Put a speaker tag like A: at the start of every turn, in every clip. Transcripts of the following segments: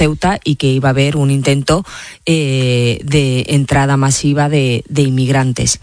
A: Ceuta y que iba a haber un intento de entrada masiva de inmigrantes.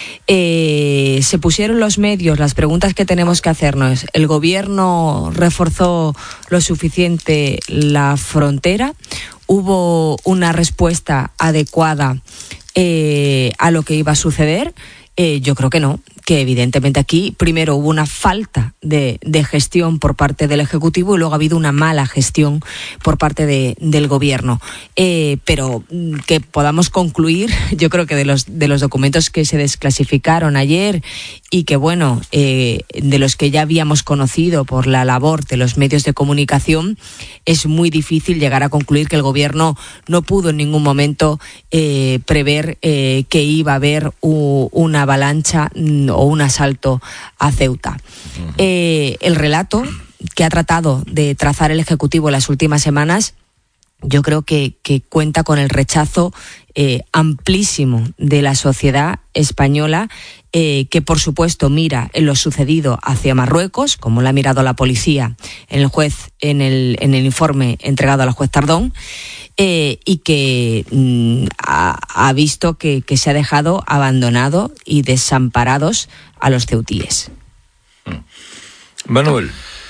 A: Se pusieron los medios, las preguntas que tenemos que hacernos. ¿El gobierno reforzó lo suficiente la frontera? ¿Hubo una respuesta adecuada a lo que iba a suceder? Yo creo que no, que evidentemente aquí primero hubo una falta de gestión por parte del Ejecutivo y luego ha habido una mala gestión por parte del Gobierno. Pero que podamos concluir, yo creo que de los documentos que se desclasificaron ayer y que, bueno, de los que ya habíamos conocido por la labor de los medios de comunicación, es muy difícil llegar a concluir que el Gobierno no pudo en ningún momento prever que iba a haber una avalancha o un asalto a Ceuta. El relato que ha tratado de trazar el Ejecutivo en las últimas semanas, yo creo que cuenta con el rechazo amplísimo de la sociedad española, que por supuesto mira en lo sucedido hacia Marruecos, como lo ha mirado la policía en el informe entregado al juez Tardón, y que ha visto que se ha dejado abandonado y desamparados a los ceutíes.
B: Manuel.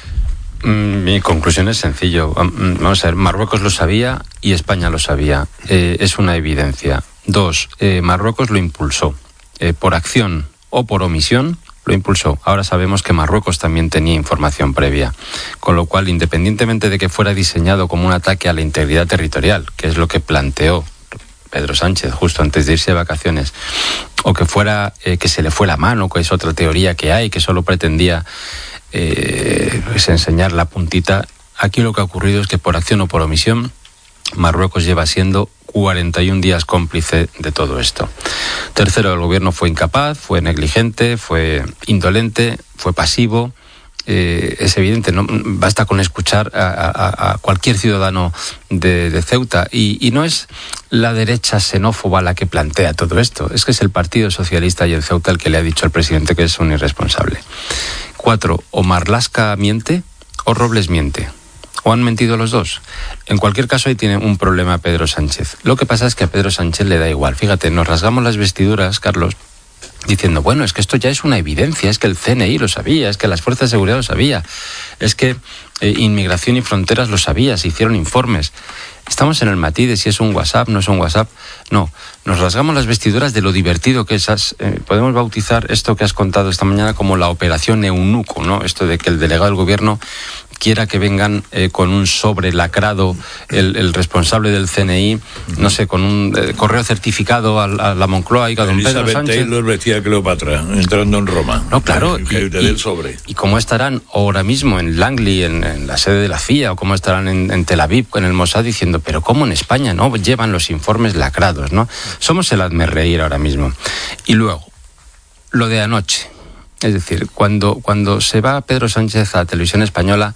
C: Mi conclusión es sencillo. Vamos a ver, Marruecos lo sabía y España lo sabía. Es una evidencia. 2, Marruecos lo impulsó. Por acción o por omisión, lo impulsó. Ahora sabemos que Marruecos también tenía información previa. Con lo cual, independientemente de que fuera diseñado como un ataque a la integridad territorial, que es lo que planteó Pedro Sánchez justo antes de irse de vacaciones, o que fuera que se le fue la mano, que es otra teoría que hay, que solo pretendía enseñar la puntita. Aquí lo que ha ocurrido es que por acción o por omisión Marruecos lleva siendo 41 días cómplice de todo esto. Tercero, el gobierno fue incapaz, fue negligente, fue indolente, fue pasivo. Es evidente, no basta con escuchar a cualquier ciudadano de Ceuta, y no es la derecha xenófoba la que plantea todo esto, es que es el Partido Socialista y el Ceuta el que le ha dicho al presidente que es un irresponsable. 4, o Marlaska miente o Robles miente, o han mentido los dos. En cualquier caso, ahí tiene un problema Pedro Sánchez. Lo que pasa es que a Pedro Sánchez le da igual. Fíjate, nos rasgamos las vestiduras, Carlos, diciendo, bueno, es que esto ya es una evidencia, es que el CNI lo sabía, es que las fuerzas de seguridad lo sabía, es que Inmigración y Fronteras lo sabía, se hicieron informes. Estamos en el matiz de si es un WhatsApp, no es un WhatsApp. No, nos rasgamos las vestiduras de lo divertido que es. Podemos bautizar esto que has contado esta mañana como la operación Eunuco, ¿no? Esto de que el delegado del gobierno quiera que vengan con un sobre lacrado el responsable del CNI, no sé, con un correo certificado a la Moncloa y a don Pedro Sánchez.
B: Taylor vestía a Cleopatra entrando en Roma.
C: No, claro.
B: Y
C: cómo estarán ahora mismo en Langley, en la sede de la CIA, o cómo estarán en Tel Aviv, en el Mossad, diciendo, pero cómo en España no llevan los informes lacrados, ¿no? Somos el hazmerreír ahora mismo. Y luego, lo de anoche. Es decir, cuando se va Pedro Sánchez a la televisión española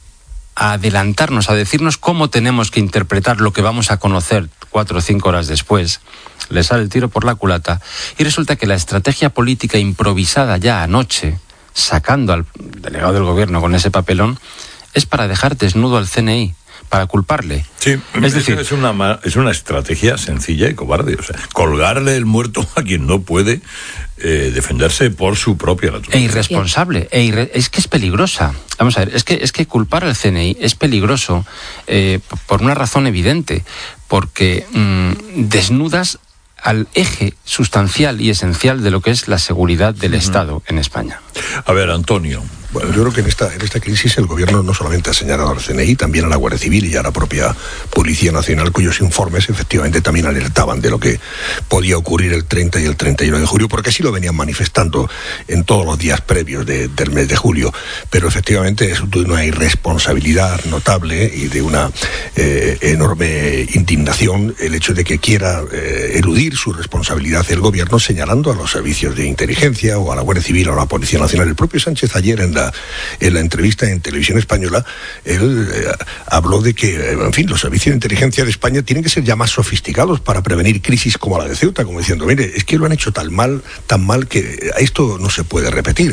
C: a adelantarnos, a decirnos cómo tenemos que interpretar lo que vamos a conocer 4 o 5 horas después, le sale el tiro por la culata, y resulta que la estrategia política improvisada ya anoche, sacando al delegado del gobierno con ese papelón, es para dejar desnudo al CNI, para culparle.
B: Sí, es decir, es una estrategia sencilla y cobarde. O sea, colgarle el muerto a quien no puede defenderse por su propia naturaleza.
C: E irresponsable. Es que es peligrosa. Vamos a ver, es que culpar al CNI es peligroso por una razón evidente. Porque desnudas al eje sustancial y esencial de lo que es la seguridad del Estado en España.
B: A ver, Antonio.
D: Bueno, yo creo que en esta crisis el gobierno no solamente ha señalado al CNI, también a la Guardia Civil y a la propia Policía Nacional, cuyos informes efectivamente también alertaban de lo que podía ocurrir el 30 y el 31 de julio, porque así lo venían manifestando en todos los días previos del mes de julio. Pero efectivamente es de una irresponsabilidad notable y de una enorme indignación el hecho de que quiera eludir su responsabilidad el gobierno señalando a los servicios de inteligencia o a la Guardia Civil o a la Policía Nacional. El propio Sánchez ayer en la entrevista en Televisión Española, él habló de que, en fin, los servicios de inteligencia de España tienen que ser ya más sofisticados para prevenir crisis como la de Ceuta, como diciendo, mire, es que lo han hecho tan mal que esto no se puede repetir. O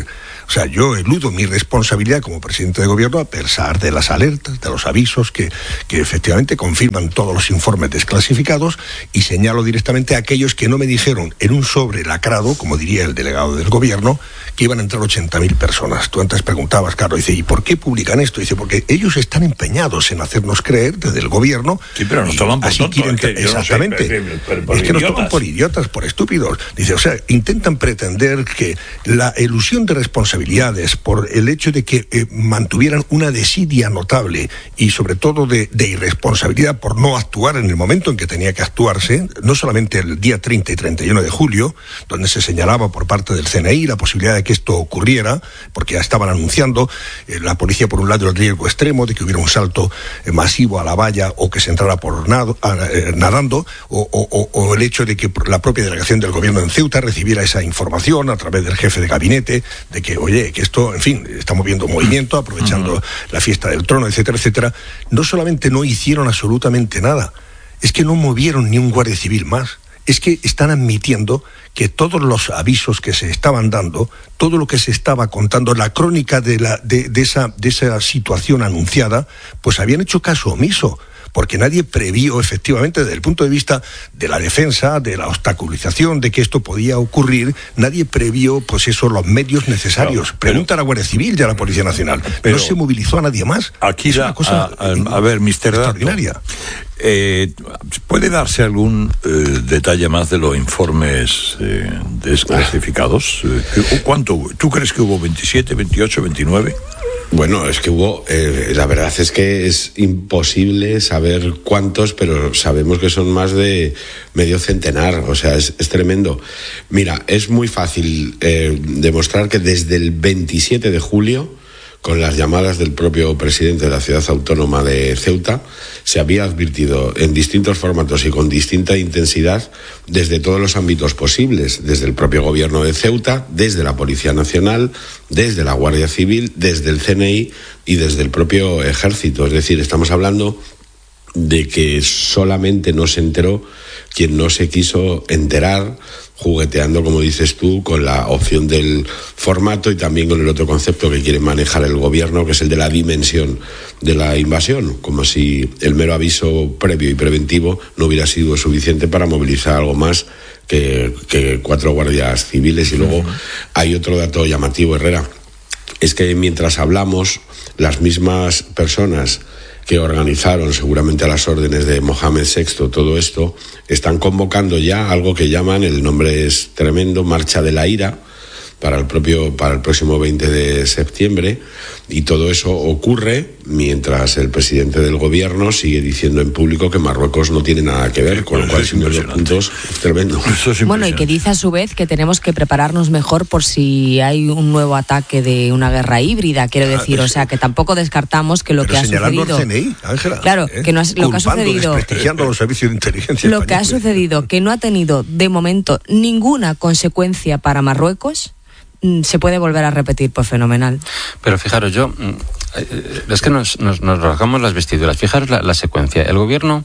D: O sea, yo eludo mi responsabilidad como presidente de gobierno a pesar de las alertas, de los avisos que efectivamente confirman todos los informes desclasificados, y señalo directamente a aquellos que no me dijeron en un sobre lacrado, como diría el delegado del gobierno, que iban a entrar 80.000 personas. Tú antes preguntabas, Carlos, dice, ¿y por qué publican esto? Dice, porque ellos están empeñados en hacernos creer desde el gobierno.
B: Sí, pero nos toman por tontos.
D: Exactamente. Es que nos toman por idiotas, por estúpidos. Dice, o sea, intentan pretender que la elusión de responsabilidades por el hecho de que mantuvieran una desidia notable y sobre todo de irresponsabilidad por no actuar en el momento en que tenía que actuarse, no solamente el día 30 y 31 de julio, donde se señalaba por parte del CNI la posibilidad de que esto ocurriera, porque ya estaban anunciando la policía por un lado el riesgo extremo de que hubiera un salto masivo a la valla o que se entrara por nadando, o el hecho de que la propia delegación del gobierno en Ceuta recibiera esa información a través del jefe de gabinete de que, oye, que esto, en fin, estamos viendo movimiento, aprovechando la fiesta del trono, etcétera, etcétera. No solamente no hicieron absolutamente nada, es que no movieron ni un guardia civil más. Es que están admitiendo que todos los avisos que se estaban dando, todo lo que se estaba contando, la crónica de esa situación anunciada, pues habían hecho caso omiso. Porque nadie previó, efectivamente, desde el punto de vista de la defensa, de la obstaculización, de que esto podía ocurrir, nadie previó, pues eso, los medios necesarios. Pregunta a la Guardia Civil y a la Policía Nacional. No se movilizó a nadie más.
B: Aquí
D: es una cosa
B: a ver, Mr.
D: extraordinaria.
B: ¿Puede darse algún detalle más de los informes desclasificados? ¿Cuánto? ¿Tú crees que hubo 27, 28, 29?
E: Bueno, es que hubo, la verdad es que es imposible saber cuántos, pero sabemos que son más de medio centenar, o sea, es tremendo. Mira, es muy fácil demostrar que desde el 27 de julio, con las llamadas del propio presidente de la ciudad autónoma de Ceuta, se había advertido en distintos formatos y con distinta intensidad desde todos los ámbitos posibles, desde el propio gobierno de Ceuta, desde la Policía Nacional, desde la Guardia Civil, desde el CNI y desde el propio Ejército. Es decir, estamos hablando de que solamente no se enteró quien no se quiso enterar, jugueteando, como dices tú, con la opción del formato y también con el otro concepto que quiere manejar el gobierno, que es el de la dimensión de la invasión, como si el mero aviso previo y preventivo no hubiera sido suficiente para movilizar algo más que 4 guardias civiles. Y luego hay otro dato llamativo, Herrera, es que mientras hablamos, las mismas personas que organizaron seguramente a las órdenes de Mohamed VI todo esto, están convocando ya algo que llaman, el nombre es tremendo, Marcha de la Ira, para el próximo 20 de septiembre, y todo eso ocurre mientras el presidente del gobierno sigue diciendo en público que Marruecos no tiene nada que ver, con lo cual, sin los puntos, es tremendo.
A: Bueno, y que dice a su vez que tenemos que prepararnos mejor por si hay un nuevo ataque de una guerra híbrida, quiero decir, o sea, que tampoco descartamos que lo que ha sucedido...
D: Al CNI, Ángela,
A: claro, que no lo que ha sucedido...
D: desprestigiando los servicios de inteligencia
A: Lo que ha sucedido, que no ha tenido, de momento, ninguna consecuencia para Marruecos, se puede volver a repetir, pues fenomenal.
C: Pero fijaros, es que nos rasgamos las vestiduras. Fijaros la secuencia. El gobierno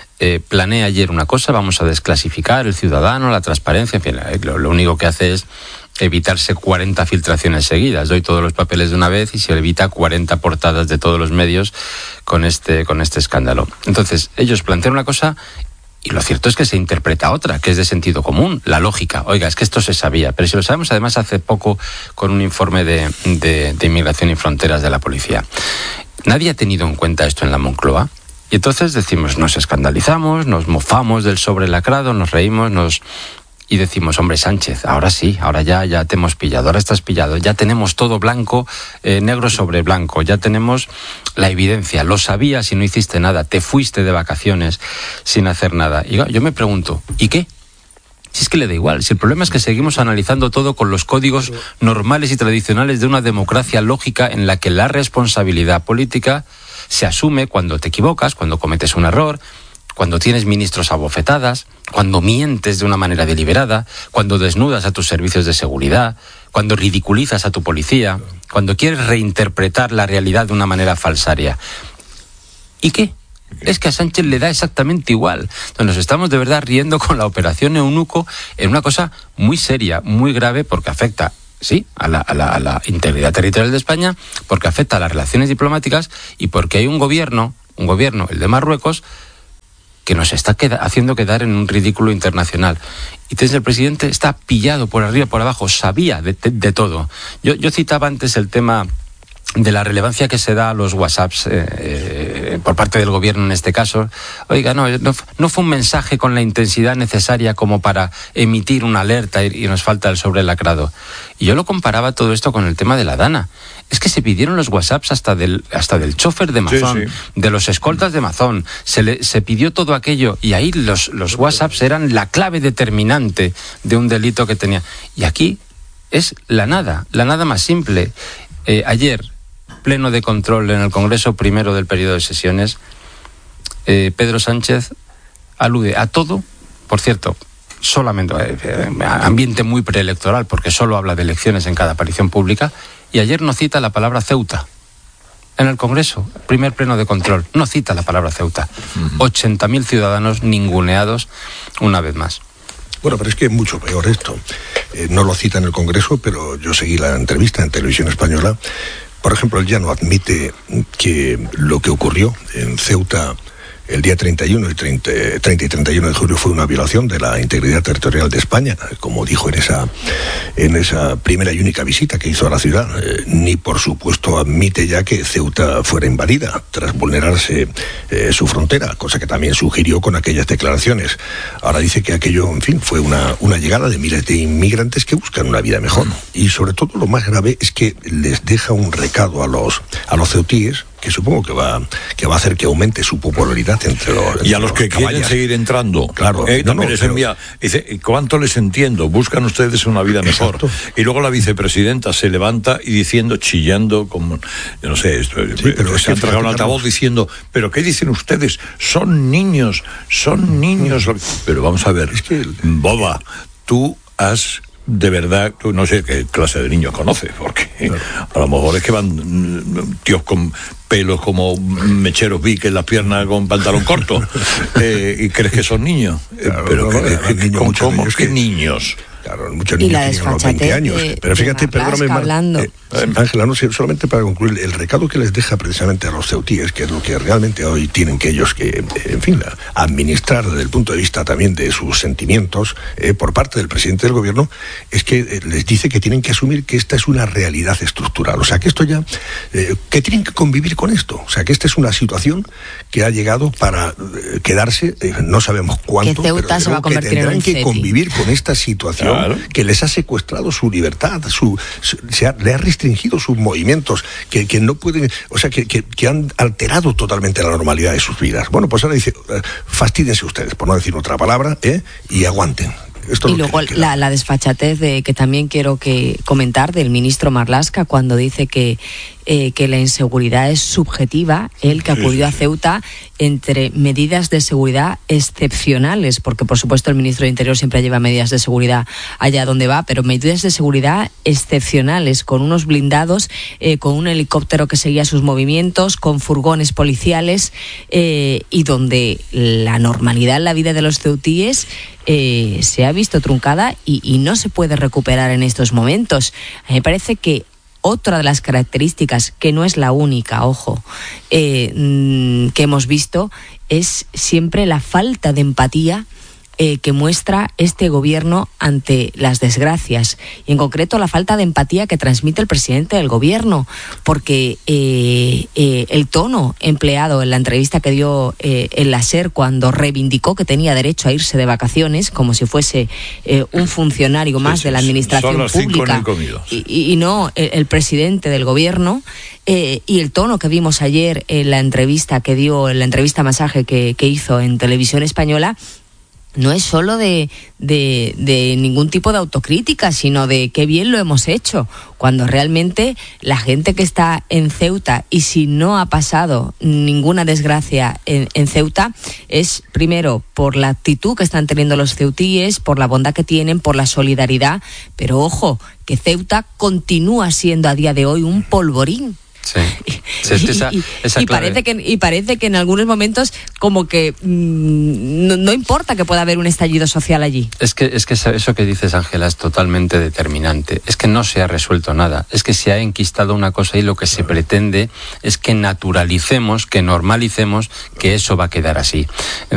C: planea ayer una cosa, vamos a desclasificar el ciudadano, la transparencia, en fin, lo único que hace es evitarse 40 filtraciones seguidas. Doy todos los papeles de una vez y se evita 40 portadas de todos los medios con este escándalo. Entonces, ellos plantean una cosa y lo cierto es que se interpreta otra, que es de sentido común, la lógica. Oiga, es que esto se sabía, pero si lo sabemos además hace poco con un informe de Inmigración y Fronteras de la policía. Nadie ha tenido en cuenta esto en la Moncloa y entonces decimos, nos escandalizamos, nos mofamos del sobre lacrado, nos reímos, y decimos, hombre, Sánchez, ahora sí, ahora ya te hemos pillado, ahora estás pillado, ya tenemos todo blanco, negro sobre blanco, ya tenemos la evidencia, lo sabías y no hiciste nada, te fuiste de vacaciones sin hacer nada. Y yo me pregunto, ¿y qué? Si es que le da igual, si el problema es que seguimos analizando todo con los códigos normales y tradicionales de una democracia lógica en la que la responsabilidad política se asume cuando te equivocas, cuando cometes un error, cuando tienes ministros a bofetadas, cuando mientes de una manera deliberada, cuando desnudas a tus servicios de seguridad, cuando ridiculizas a tu policía, cuando quieres reinterpretar la realidad de una manera falsaria. ¿Y qué? Es que a Sánchez le da exactamente igual. Entonces nos estamos de verdad riendo con la operación Eunuco en una cosa muy seria, muy grave, porque afecta sí, a la integridad territorial de España, porque afecta a las relaciones diplomáticas y porque hay un gobierno, el de Marruecos, que nos está haciendo quedar en un ridículo internacional. Y entonces el presidente está pillado por arriba y por abajo, sabía de todo. Yo citaba antes el tema de la relevancia que se da a los WhatsApps por parte del gobierno en este caso. Oiga, no fue un mensaje con la intensidad necesaria como para emitir una alerta y nos falta el sobre-lacrado. Y yo lo comparaba todo esto con el tema de la Dana. Es que se pidieron los WhatsApps hasta del chofer de Mazón, sí. De los escoltas de Mazón. Se pidió todo aquello y ahí los WhatsApps eran la clave determinante de un delito que tenía. Y aquí es la nada más simple. Ayer, pleno de control en el Congreso primero del periodo de sesiones, Pedro Sánchez alude a todo, por cierto, solamente ambiente muy preelectoral, porque solo habla de elecciones en cada aparición pública, y ayer no cita la palabra Ceuta. En el Congreso, primer pleno de control, no cita la palabra Ceuta. 80.000 ciudadanos ninguneados una vez más.
D: Bueno, pero es que es mucho peor esto. No lo cita en el Congreso, pero yo seguí la entrevista en Televisión Española. Por ejemplo, él ya no admite que lo que ocurrió en Ceuta el día 30 y 31 de julio fue una violación de la integridad territorial de España, como dijo en esa primera y única visita que hizo a la ciudad. Ni por supuesto admite ya que Ceuta fuera invadida tras vulnerarse su frontera, cosa que también sugirió con aquellas declaraciones. Ahora dice que aquello, en fin, fue una llegada de miles de inmigrantes que buscan una vida mejor. Y sobre todo lo más grave es que les deja un recado a los ceutíes, que supongo que va a hacer que aumente su popularidad entre los
B: y a los que quieren seguir entrando.
D: Claro.
B: También les envía, dice, ¿cuánto les entiendo? Buscan ustedes una vida mejor. Exacto. Y luego la vicepresidenta se levanta y diciendo, chillando, como, yo no sé,
D: sí, pero
B: se ha entregado un altavoz diciendo, ¿pero qué dicen ustedes? Son niños. Pero vamos a ver, boba, tú has... De verdad, tú no sé qué clase de niños conoces, porque claro, a lo mejor es que van tíos con pelos como mecheros Vic en las piernas con pantalón corto y crees que son niños.
D: Claro,
B: pero ¿cómo que niños?
D: Claro, muchos niños tienen unos 20 años. Pero fíjate, perdóname, Ángela, no sé, solamente para concluir, el recado que les deja precisamente a los ceutíes, que es lo que realmente hoy tienen que ellos que, en fin, administrar desde el punto de vista también de sus sentimientos por parte del presidente del gobierno, es que les dice que tienen que asumir que esta es una realidad estructural. O sea, que esto ya, que tienen que convivir con esto. O sea, que esta es una situación que ha llegado para quedarse, no sabemos cuánto, pero que tendrán que convivir con esta situación. Claro. Que les ha secuestrado su libertad, le ha restringido sus movimientos, que no pueden, o sea, que han alterado totalmente la normalidad de sus vidas. Bueno, pues ahora dice, fastídense ustedes, por no decir otra palabra, y aguanten.
A: Y luego la desfachatez que también quiero comentar del ministro Marlaska, cuando dice que la inseguridad es subjetiva, él que acudió a Ceuta entre medidas de seguridad excepcionales, porque por supuesto el ministro de Interior siempre lleva medidas de seguridad allá donde va, pero medidas de seguridad excepcionales, con unos blindados, con un helicóptero que seguía sus movimientos, con furgones policiales, y donde la normalidad en la vida de los ceutíes se ha visto truncada y no se puede recuperar en estos momentos. A mí me parece que otra de las características, que no es la única, ojo, que hemos visto, es siempre la falta de empatía que muestra este gobierno ante las desgracias, y en concreto la falta de empatía que transmite el presidente del gobierno, porque el tono empleado en la entrevista que dio en la SER cuando reivindicó que tenía derecho a irse de vacaciones, como si fuese un funcionario más de la administración pública y no el presidente del gobierno, y el tono que vimos ayer en la entrevista que dio, en la entrevista masaje que hizo en Televisión Española, no es solo de ningún tipo de autocrítica, sino de qué bien lo hemos hecho, cuando realmente la gente que está en Ceuta, y si no ha pasado ninguna desgracia en Ceuta, es primero por la actitud que están teniendo los ceutíes, por la bondad que tienen, por la solidaridad, pero ojo, que Ceuta continúa siendo a día de hoy un polvorín.
C: Sí.
A: Y parece que en algunos momentos como que no importa que pueda haber un estallido social allí.
C: Es que eso que dices, Ángela, es totalmente determinante. Es que no se ha resuelto nada. Es que se ha enquistado una cosa y lo que se pretende es que naturalicemos, que normalicemos que eso va a quedar así.